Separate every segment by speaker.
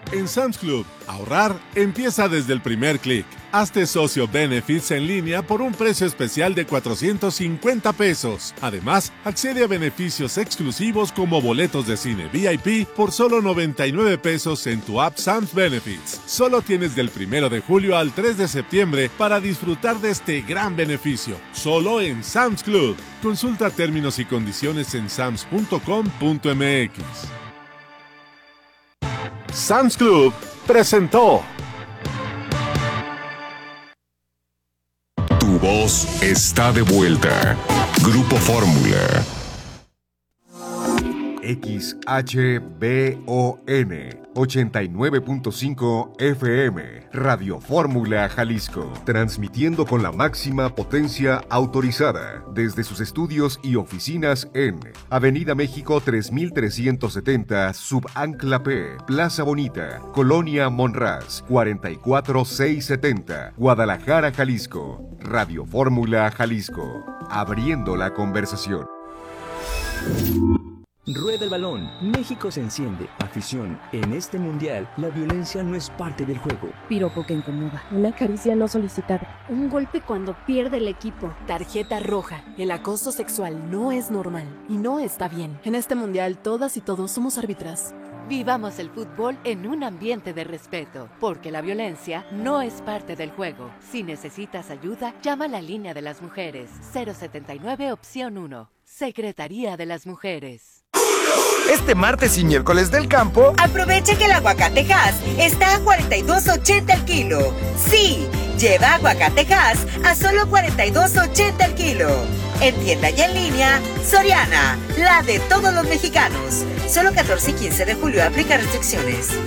Speaker 1: En Sam's Club, ahorrar empieza desde el primer clic. Hazte socio Benefits en línea por un precio especial de $450. Además, accede a beneficios exclusivos como boletos de cine VIP por solo $99 en tu app Sam's Benefits. Solo tienes del 1 de julio al 3 de septiembre para disfrutar de este gran beneficio. Solo en Sam's Club. Consulta términos y condiciones en sams.com.mx. Sam's Club presentó.
Speaker 2: Tu voz está de vuelta. Grupo Fórmula.
Speaker 3: XHBON 89.5 FM, Radio Fórmula Jalisco, transmitiendo con la máxima potencia autorizada desde sus estudios y oficinas en Avenida México 3370, Subancla P, Plaza Bonita, Colonia Monraz, 44670, Guadalajara, Jalisco. Radio Fórmula Jalisco, abriendo la conversación.
Speaker 4: Rueda el balón. México se enciende. Afición. En este mundial, la violencia no es parte del juego.
Speaker 5: Piropo que incomoda. Una caricia no solicitada.
Speaker 6: Un golpe cuando pierde el equipo.
Speaker 7: Tarjeta roja. El acoso sexual no es normal y no está bien. En este mundial, todas y todos somos árbitras.
Speaker 8: Vivamos el fútbol en un ambiente de respeto, porque la violencia no es parte del juego. Si necesitas ayuda, llama a la línea de las mujeres. 079 opción 1. Secretaría de las Mujeres.
Speaker 9: Este martes y miércoles del campo,
Speaker 10: aprovecha que el aguacatejas está a $42.80 el kilo. Sí, lleva aguacatejas a solo $42.80 el kilo. En tienda y en línea, Soriana, la de todos los mexicanos. Solo 14 y 15 de julio aplica restricciones.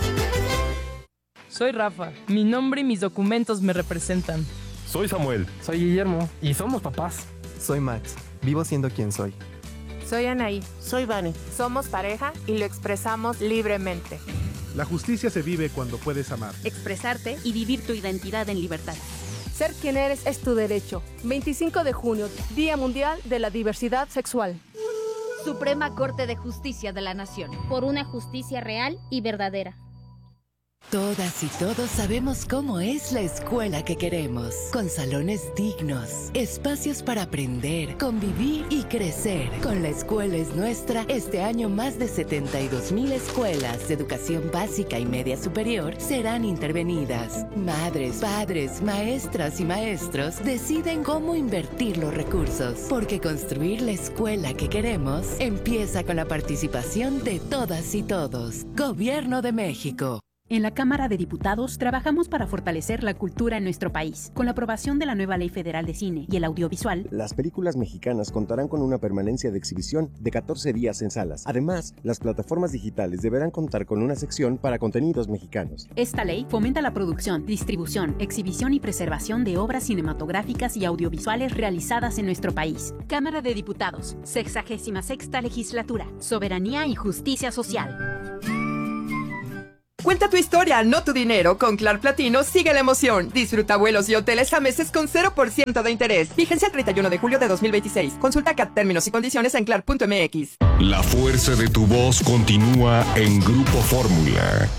Speaker 11: Soy Rafa. Mi nombre y mis documentos me representan.
Speaker 12: Soy Samuel.
Speaker 13: Soy Guillermo.
Speaker 12: Y somos papás.
Speaker 13: Soy Max. Vivo siendo quien soy.
Speaker 14: Soy Anaí.
Speaker 15: Soy Vane.
Speaker 14: Somos pareja y lo expresamos libremente.
Speaker 16: La justicia se vive cuando puedes amar.
Speaker 17: Expresarte y vivir tu identidad en libertad.
Speaker 14: Ser quien eres es tu derecho. 25 de junio, Día Mundial de la Diversidad Sexual.
Speaker 17: Suprema Corte de Justicia de la Nación.
Speaker 18: Por una justicia real y verdadera.
Speaker 8: Todas y todos sabemos cómo es la escuela que queremos, con salones dignos, espacios para aprender, convivir y crecer. Con La Escuela es Nuestra, este año más de 72,000 escuelas de educación básica y media superior serán intervenidas. Madres, padres, maestras y maestros deciden cómo invertir los recursos, porque construir la escuela que queremos empieza con la participación de todas y todos. Gobierno de México.
Speaker 19: En la Cámara de Diputados trabajamos para fortalecer la cultura en nuestro país. Con la aprobación de la nueva Ley Federal de Cine y el Audiovisual,
Speaker 20: las películas mexicanas contarán con una permanencia de exhibición de 14 días en salas. Además, las plataformas digitales deberán contar con una sección para contenidos mexicanos.
Speaker 19: Esta ley fomenta la producción, distribución, exhibición y preservación de obras cinematográficas y audiovisuales realizadas en nuestro país. Cámara de Diputados, 66ª Legislatura, Soberanía y Justicia Social.
Speaker 21: Cuenta tu historia, no tu dinero. Con Clar Platino sigue la emoción. Disfruta vuelos y hoteles a meses con 0% de interés. Vigencia el 31 de julio de 2026. Consulta CAT términos y condiciones en clar.mx.
Speaker 2: La fuerza de tu voz continúa en Grupo Fórmula.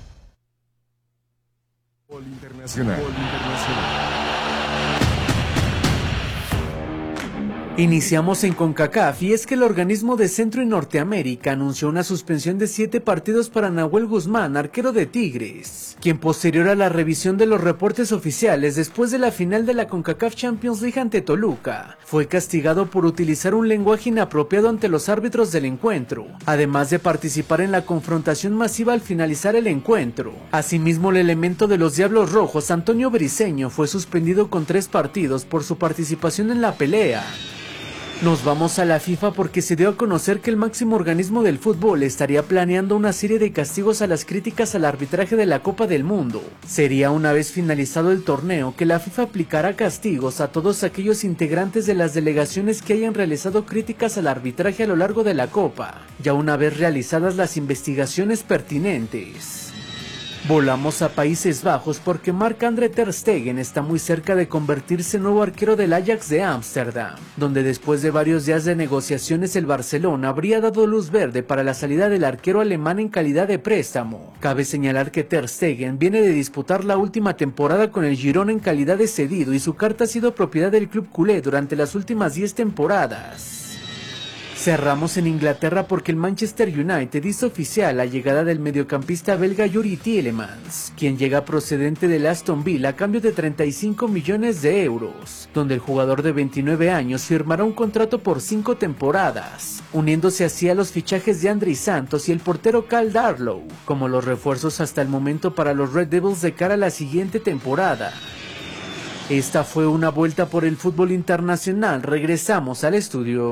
Speaker 3: Internacional.
Speaker 22: Iniciamos en CONCACAF y es que el organismo de Centro y Norteamérica anunció una suspensión de 7 partidos para Nahuel Guzmán, arquero de Tigres, quien posterior a la revisión de los reportes oficiales después de la final de la CONCACAF Champions League ante Toluca, fue castigado por utilizar un lenguaje inapropiado ante los árbitros del encuentro, además de participar en la confrontación masiva al finalizar el encuentro. Asimismo, el elemento de los Diablos Rojos, Antonio Briceño, fue suspendido con 3 partidos por su participación en la pelea. Nos vamos a la FIFA porque se dio a conocer que el máximo organismo del fútbol estaría planeando una serie de castigos a las críticas al arbitraje de la Copa del Mundo. Sería una vez finalizado el torneo que la FIFA aplicará castigos a todos aquellos integrantes de las delegaciones que hayan realizado críticas al arbitraje a lo largo de la Copa, ya una vez realizadas las investigaciones pertinentes. Volamos a Países Bajos porque Marc-André ter Stegen está muy cerca de convertirse en nuevo arquero del Ajax de Ámsterdam, donde después de varios días de negociaciones el Barcelona habría dado luz verde para la salida del arquero alemán en calidad de préstamo. Cabe señalar que ter Stegen viene de disputar la última temporada con el Girona en calidad de cedido y su carta ha sido propiedad del club culé durante las últimas 10 temporadas. Cerramos en Inglaterra porque el Manchester United hizo oficial la llegada del mediocampista belga Yuri Tielemans, quien llega procedente del Aston Villa a cambio de 35 millones de euros, donde el jugador de 29 años firmará un contrato por 5 temporadas, uniéndose así a los fichajes de Andrei Santos y el portero Cal Darlow, como los refuerzos hasta el momento para los Red Devils de cara a la siguiente temporada. Esta fue una vuelta por el fútbol internacional. Regresamos al estudio.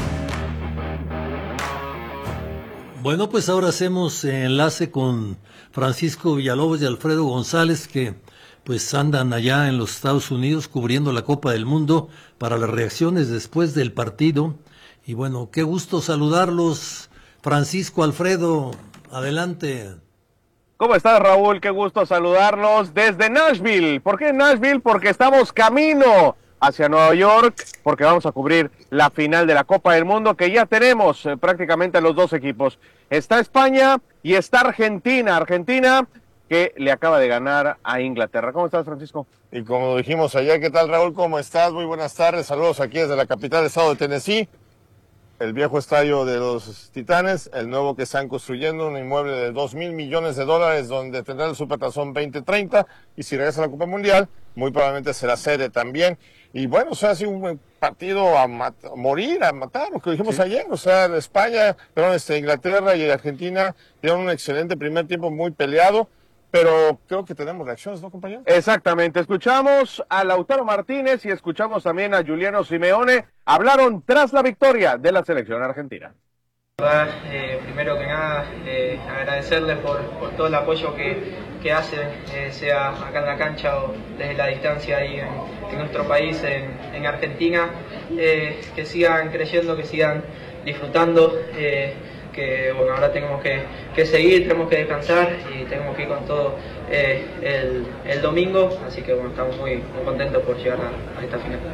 Speaker 1: Bueno, pues ahora hacemos enlace con Francisco Villalobos y Alfredo González, que pues andan allá en los Estados Unidos cubriendo la Copa del Mundo para las reacciones después del partido. Y bueno, qué gusto saludarlos. Francisco, Alfredo, adelante.
Speaker 15: ¿Cómo estás, Raúl? Qué gusto saludarlos desde Nashville. ¿Por qué Nashville? Porque estamos camino hacia Nueva York, porque vamos a cubrir la final de la Copa del Mundo, que ya tenemos prácticamente los dos equipos. Está España y está Argentina. Argentina que le acaba de ganar a Inglaterra. ¿Cómo estás, Francisco?
Speaker 23: Y como dijimos ayer, ¿qué tal, Raúl? ¿Cómo estás? Muy buenas tardes. Saludos aquí desde la capital del estado de Tennessee. El viejo estadio de los Titanes, el nuevo que están construyendo, un inmueble de $2,000 millones, donde tendrá el Supertazón 2030, y si regresa a la Copa Mundial, muy probablemente será sede también. Y bueno, o sea, ha sido un partido a morir, a matar, lo que dijimos ayer. O sea, España, Inglaterra y Argentina dieron un excelente primer tiempo muy peleado, pero creo que tenemos reacciones, ¿no, compañero?
Speaker 15: Exactamente, escuchamos a Lautaro Martínez y escuchamos también a Juliano Simeone. Hablaron tras la victoria de la selección argentina.
Speaker 24: Primero que nada, agradecerles por todo el apoyo que hacen, sea acá en la cancha o desde la distancia ahí en nuestro país, en Argentina. Que sigan creyendo, que sigan disfrutando, que bueno, ahora tenemos que seguir, tenemos que descansar y tenemos que ir con todo el domingo, así que bueno, estamos muy contentos por llegar a esta final.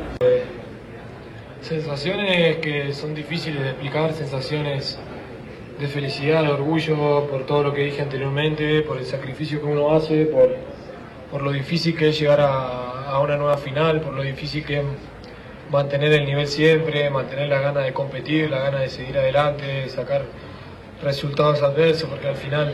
Speaker 25: Sensaciones que son difíciles de explicar, sensaciones de felicidad, de orgullo por todo lo que dije anteriormente, por el sacrificio que uno hace, por lo difícil que es llegar a una nueva final, por lo difícil que es mantener el nivel siempre, mantener la gana de competir, la gana de seguir adelante, de sacar resultados adversos, porque al final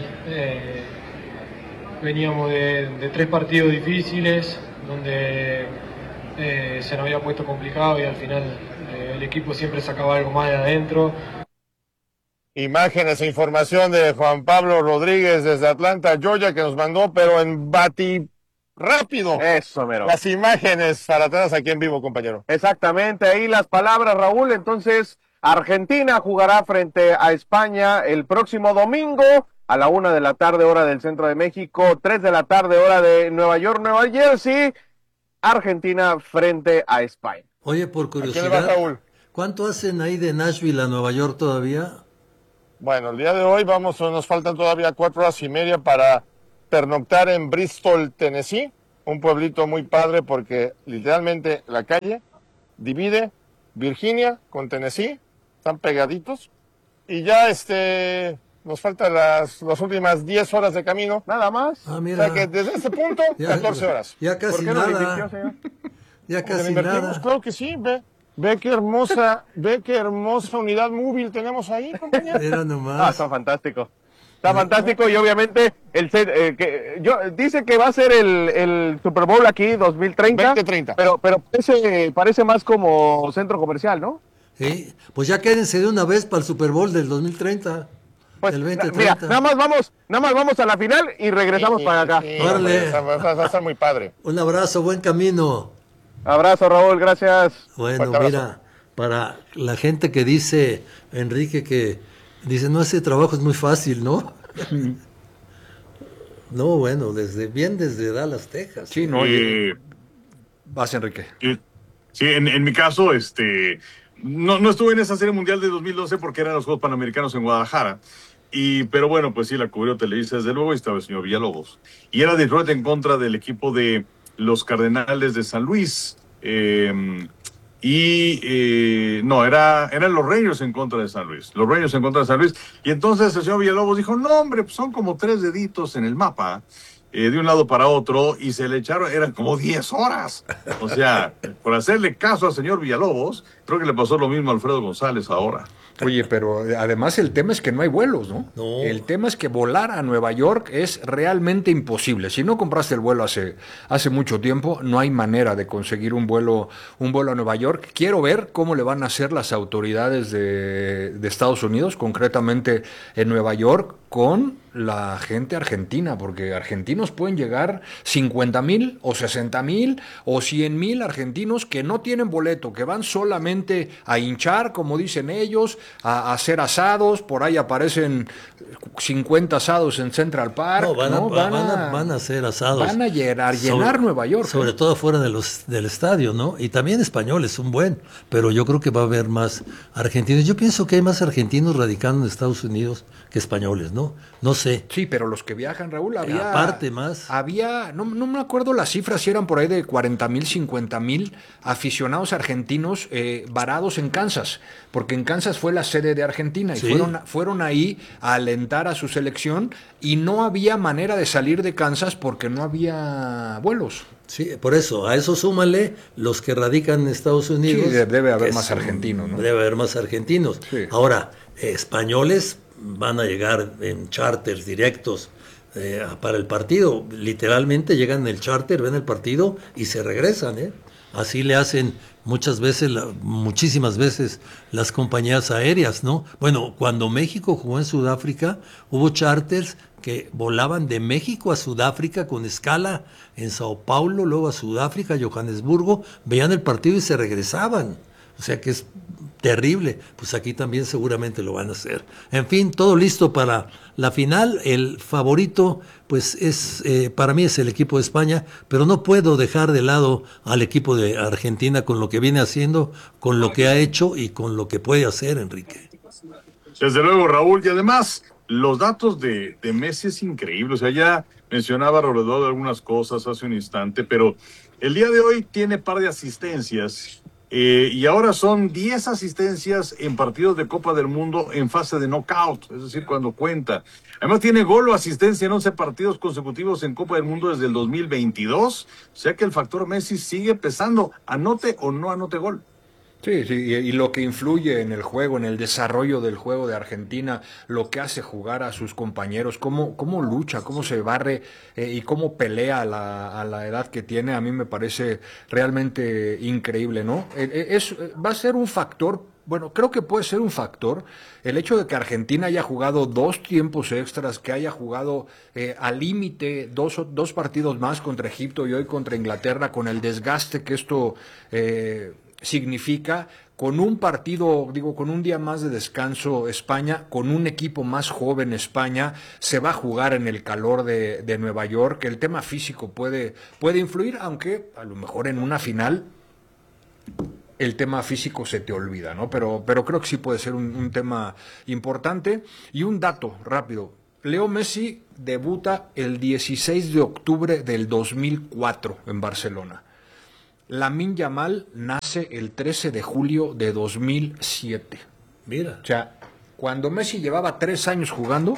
Speaker 25: veníamos de 3 partidos difíciles, donde se nos había puesto complicado y al final el equipo siempre sacaba algo más de adentro.
Speaker 23: Imágenes e información de Juan Pablo Rodríguez desde Atlanta, Georgia, que nos mandó, pero en rápido.
Speaker 15: Eso, mero.
Speaker 23: Las imágenes para atrás aquí en vivo, compañero.
Speaker 15: Exactamente, ahí las palabras, Raúl. Entonces, Argentina jugará frente a España el próximo domingo a la 1 de la tarde, hora del centro de México, 3 de la tarde, hora de Nueva York, Nueva Jersey. Argentina frente a España.
Speaker 1: Oye, por curiosidad,
Speaker 23: ¿a quién le va, Raúl?
Speaker 1: ¿Cuánto hacen ahí de Nashville a Nueva York todavía?
Speaker 23: Bueno, el día de hoy nos faltan todavía 4 horas y media para pernoctar en Bristol, Tennessee, un pueblito muy padre porque literalmente la calle divide Virginia con Tennessee, están pegaditos, y ya nos faltan las últimas 10 horas de camino, nada más.
Speaker 1: Ah, mira.
Speaker 23: O sea que desde ese punto, 14 horas.
Speaker 1: Ya casi nada. Ya casi nada.
Speaker 23: Claro que sí, ve qué hermosa unidad móvil tenemos ahí, compañero.
Speaker 1: Era nomás.
Speaker 15: Está fantástico. Está fantástico y obviamente dice que va a ser el Super Bowl aquí 2030.
Speaker 23: 2030.
Speaker 15: Pero parece más como centro comercial, ¿no?
Speaker 1: Sí, pues ya quédense de una vez para el Super Bowl del 2030.
Speaker 15: Pues,
Speaker 1: del 2030.
Speaker 15: Mira, nada más vamos a la final y regresamos para acá.
Speaker 23: Sí,
Speaker 1: órale.
Speaker 23: Va a estar muy padre.
Speaker 1: Un abrazo, buen camino.
Speaker 15: Abrazo, Raúl, gracias.
Speaker 1: Bueno, mira, para la gente que dice, Enrique, que dice, no, ese trabajo es muy fácil, ¿no? No, bueno, desde Dallas, Texas.
Speaker 26: Sí, no.
Speaker 27: Vas, Enrique.
Speaker 26: Sí, en mi caso, no estuve en esa Serie Mundial de 2012 porque eran los Juegos Panamericanos en Guadalajara. Pero bueno, pues sí, la cubrió Televisa desde luego y estaba el señor Villalobos. Y era Detroit en contra del equipo de los Cardenales de San Luis. No, eran los Rangers en contra de San Luis. Los Rangers en contra de San Luis. Y entonces el señor Villalobos dijo, no hombre, pues son como 3 deditos en el mapa, de un lado para otro, y se le echaron, eran como 10 horas. O sea, por hacerle caso al señor Villalobos, creo que le pasó lo mismo a Alfredo González ahora.
Speaker 4: Oye, pero además el tema es que no hay vuelos, ¿no?
Speaker 1: No.
Speaker 4: El tema es que volar a Nueva York es realmente imposible. Si no compraste el vuelo hace mucho tiempo, no hay manera de conseguir un vuelo a Nueva York. Quiero ver cómo le van a hacer las autoridades de Estados Unidos, concretamente en Nueva York, con la gente argentina, porque argentinos pueden llegar 50,000 o 60,000 o 100,000 argentinos que no tienen boleto, que van solamente a hinchar, como dicen ellos, a hacer asados. Por ahí aparecen 50 asados en Central Park.
Speaker 1: No, van a hacer asados.
Speaker 4: Van a llenar Nueva York.
Speaker 1: Sobre todo fuera del estadio, ¿no? Y también españoles, pero yo creo que va a haber más argentinos. Yo pienso que hay más argentinos radicando en Estados Unidos que españoles, ¿no? No sé.
Speaker 4: Sí, pero los que viajan, Raúl, había...
Speaker 1: Aparte más.
Speaker 4: No me acuerdo las cifras, si eran por ahí de 40,000, 50,000 aficionados argentinos varados en Kansas, porque en Kansas fue la sede de Argentina y
Speaker 1: sí,
Speaker 4: fueron ahí a alentar a su selección y no había manera de salir de Kansas porque no había vuelos.
Speaker 1: Sí, por eso, a eso súmale los que radican en Estados Unidos.
Speaker 4: Sí, debe haber más argentinos, ¿no?
Speaker 1: Debe haber más argentinos.
Speaker 4: Sí.
Speaker 1: Ahora, españoles van a llegar en charters directos para el partido. Literalmente llegan en el charter, ven el partido y se regresan, ¿eh? Así le hacen muchísimas veces las compañías aéreas, ¿no? Bueno, cuando México jugó en Sudáfrica, hubo charters que volaban de México a Sudáfrica con escala en Sao Paulo, luego a Sudáfrica, Johannesburgo, veían el partido y se regresaban. O sea que es terrible. Pues aquí también seguramente lo van a hacer. En fin, todo listo para la final. El favorito, pues para mí es el equipo de España, pero no puedo dejar de lado al equipo de Argentina con lo que viene haciendo, con lo que ha hecho y con lo que puede hacer, Enrique.
Speaker 26: Desde luego, Raúl, y además los datos de Messi es increíble. O sea, ya mencionaba Roberto algunas cosas hace un instante, pero el día de hoy tiene par de asistencias. Y ahora son 10 asistencias en partidos de Copa del Mundo en fase de knockout, es decir, cuando cuenta. Además tiene gol o asistencia en 11 partidos consecutivos en Copa del Mundo desde el 2022. O sea que el factor Messi sigue pesando, anote o no anote gol.
Speaker 4: Sí, y lo que influye en el juego, en el desarrollo del juego de Argentina, lo que hace jugar a sus compañeros, cómo lucha, cómo se barre y cómo pelea a la edad que tiene, a mí me parece realmente increíble, ¿no? Va a ser un factor, bueno, creo que puede ser un factor el hecho de que Argentina haya jugado 2 tiempos extras, que haya jugado al límite dos partidos más contra Egipto y hoy contra Inglaterra, con el desgaste que esto significa, con un partido, con un día más de descanso España, con un equipo más joven España, se va a jugar en el calor de Nueva York. El tema físico puede influir, aunque a lo mejor en una final el tema físico se te olvida, ¿no? Pero creo que sí puede ser un tema importante. Y un dato rápido: Leo Messi debuta el 16 de octubre del 2004 en Barcelona. Lamine Yamal nace el 13 de julio de 2007.
Speaker 1: Mira.
Speaker 4: O sea, cuando Messi llevaba 3 años jugando,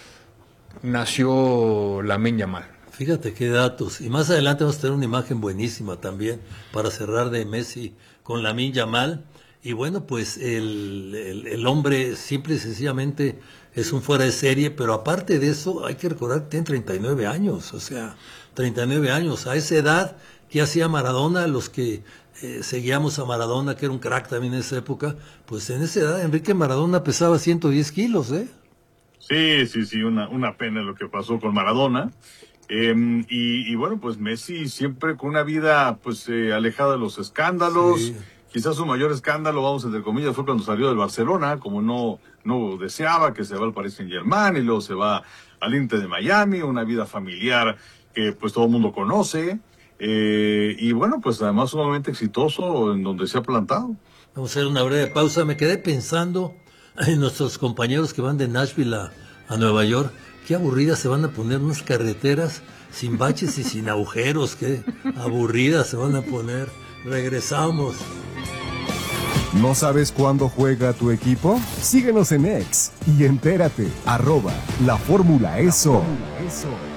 Speaker 4: nació Lamine Yamal.
Speaker 1: Fíjate qué datos. Y más adelante vamos a tener una imagen buenísima también para cerrar de Messi con Lamine Yamal. Y bueno, pues el hombre simple y sencillamente es un fuera de serie, pero aparte de eso hay que recordar que tiene 39 años. O sea, 39 años. A esa edad, ¿qué hacía Maradona? Los que seguíamos a Maradona, que era un crack también en esa época, pues en esa edad Enrique Maradona pesaba 110 kilos, ¿eh?
Speaker 26: Sí, una pena lo que pasó con Maradona. Y bueno, pues Messi siempre con una vida pues alejada de los escándalos. Sí. Quizás su mayor escándalo, vamos entre comillas, fue cuando salió del Barcelona, como no deseaba, que se va al Paris Saint-Germain y luego se va al Inter de Miami, una vida familiar que pues todo el mundo conoce. Y bueno, pues además sumamente exitoso en donde se ha plantado.
Speaker 1: Vamos a hacer una breve pausa. Me quedé pensando en nuestros compañeros que van de Nashville a Nueva York. Qué aburridas se van a poner unas carreteras sin baches y sin agujeros. Qué aburridas se van a poner. Regresamos.
Speaker 3: ¿No sabes cuándo juega tu equipo? Síguenos en X y entérate. @La Fórmula ESO.